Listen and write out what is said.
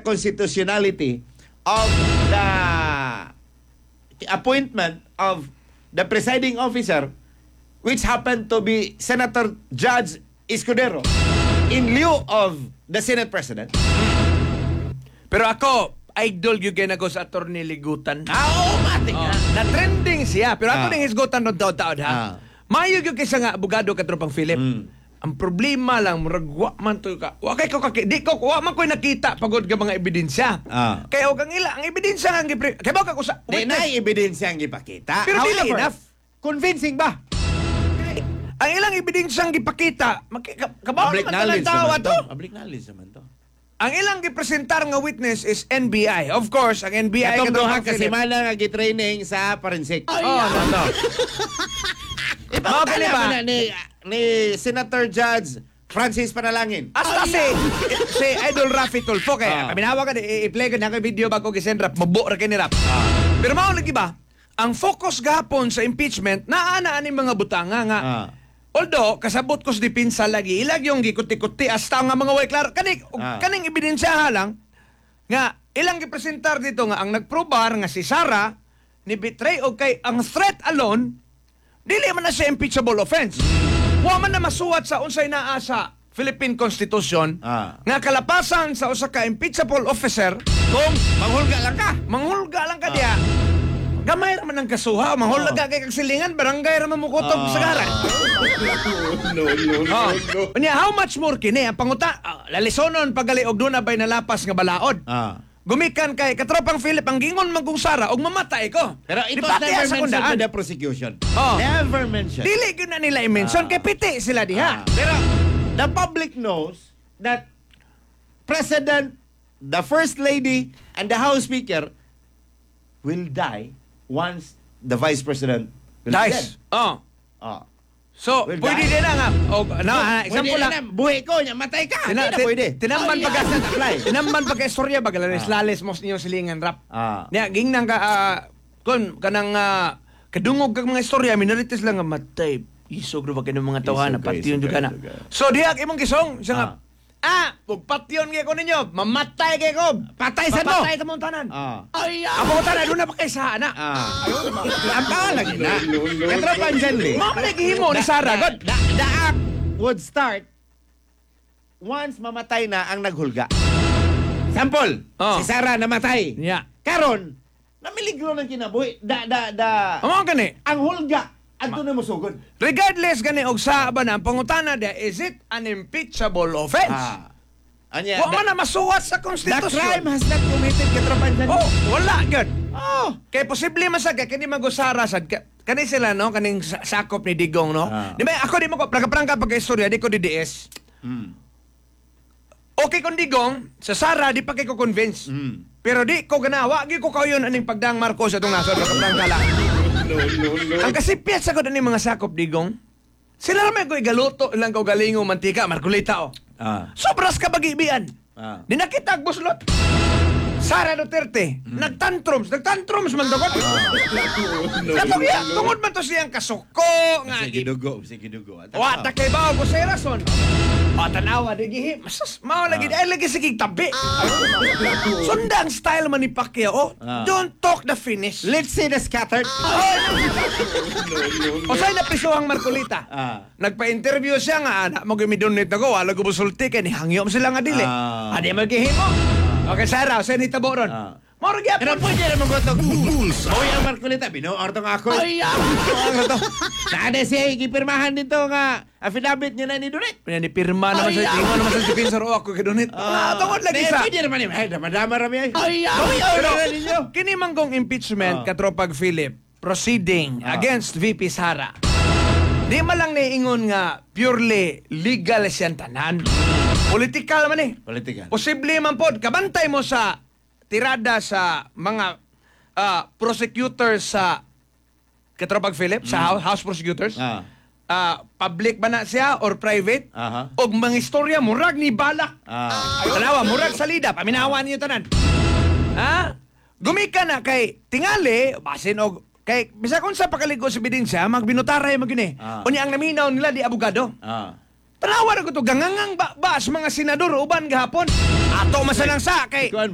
constitutionality of the appointment of the presiding officer, which happened to be Senator Judge Escudero, in lieu of the Senate President. Pero ako, idol yung ginagawa sa Atty. Ligutan. Matik na. Na-trending siya. Pero ako nang hisgutan ng taon-taon, ha? Mayo yung kaysa nga abogado katropang Philip. Ang problema lang, muragwa man to ka. Wa man ko'y nakita pagod ka mga ebidensya. Kaya huwag ang ang ebidensya nga kaya ba ka ko sa Di na ebidensya ang ipakita. Pero dili However, enough. Convincing ba? Ang ilang ebidensyang gipakita, kabaw Public naman knowledge tawa naman to. to. Public knowledge naman to. Ang ilang gipresentar nga witness is NBI. Of course, ang NBI Katong duha katong kasi mana nga gitraining sa forensic. no. Mga Ipakita ba? na ni Senator Judge Francis Panalangin. Hasta si Idol Rafi Tulfo kaya paminawa ka i-play ko na ako video bago gisend rap mabuo ra kay ni rap. Pero mao lagi ba? Ang focus gahapon sa impeachment naa ani mga butanga nga. Although kasabot ko sa depensa lagi ilag yung gikuti-kuti hasta nga mga way klaro kaning ebidensya lang nga ilang gipresentar dito nga ang nagprobar nga si Sara ni betray o kay ang threat alone dili man na siya impeachable offense. Wa man na masuwat sa unsay naa sa Philippine Constitution nga kalapasan sa usa ka impeachable officer Kung manghulga lang ka diya. Gamay raman ang kasuha, mahulaga kay kagsilingan, barangay raman mo kutob sa garan. No. Unya, how much more kini ang panguta? Lalisonon pagali og duna bay nalapas nga balaod. Gumikan kay katropang Philip ang gingon magkung Sara og mamatay ko. Pero it Di was pati never sa mentioned kundaan. to the prosecution. Never mentioned. Dili gyud na nila i-mention kay piti sila diha. Pero the public knows that President, the First Lady, and the House Speaker will die once the Vice President will be Dice. dead. So, Will pwede die. din na nga. Example lang. Buhay ko, matay ka. Pwede. Tinamban pag istorya ba lalis mo niyo silingan rap. Nya ging nang kun kanang kadungog kag mga istorya minorities lang nga matay. Isog ra ba kanang mga tawanan patyon jud kana. So diha imong gisong siya nga ug patyon gyud ko ninyo, mamatay kay ko. Patay sa Patay ka mong tanan. Amo tanan na pa kay sa ana. Ang lagi na. Katrapan dyan, Mo man gihimo ni Sara god. The act would start once mamatay na ang naghulga. Sample, si Sarah namatay. Yeah. Karon, namiligro ng kinabuhi. Amo gani. Ang hulga, adto na mo sugod. Regardless gani og sa ba na pangutana dia, is it an impeachable offense? Anya, Wa man na masuwat sa the konstitusyon. crime has not committed, katrapan dyan. Wala gud. Kay posible masagay kini magusara sad kani sila no kaning sakop ni Digong no. Di ba ako di mo ko prangka pag istorya di ko di DS. Okay kung Digong sa Sara di pa kay ko convince. Pero di ko ganawa gi ko kayon aning pagdang Marcos atong nasod prangka lang. Ang kasipyat sa ko ni mga sakop Digong. Sila ramay ko igaluto lang ko galingo mantika markulita Sobras ka bagibian. Di nakita buslot. Sara Duterte, nagtantrums man daw. Tungod man to siyang kasuko nga. Sige dugo. Wa ta kay bawo ko sa rason. Tanawa di gihi. Mao lagi ay lagi sige tabi. Sundang style man ni Pacquiao. Don't talk the finish. Let's say the scattered. O sa'y naprisuhang Marcolita. Nagpa-interview siya nga, anak mo gimidonate na ko, wala ko busulti, kaya nihangyom sila nga dili. Adi magihimo. Okay, Sarah, sa'y nitabo ron. Moro gyapon. Pero pwede naman ko ito. Uy, ang Marcolita, binuorto nga ako. Naada siya, ikipirmahan dito nga affidavit niya na ni Donit. Pinanipirma naman sa tingon naman sa defensor o ako kay Donit. Tungod lagi sa. Pwede naman yun. Ay, damadama rami ay. Pero, kini manggong impeachment, katropag Philip, proceeding against VP Sara. Di man lang naiingon nga purely legal siyang tanan. Political man Political. Posible man pod kabantay mo sa tirada sa mga prosecutors sa katropag Philip sa House prosecutors. Public ba na siya or private? Og mga istorya murag ni balak. Tanawa murag salida paminawan niyo tanan. Gumika na kay tingali basin og kay bisa kung sa pakaligo sa ebidensya magbinutaray magini. Unya ang naminaw nila di abogado. Tanawa ra ko to gangangang ba sa mga senador uban gahapon. Ato masanang sa kay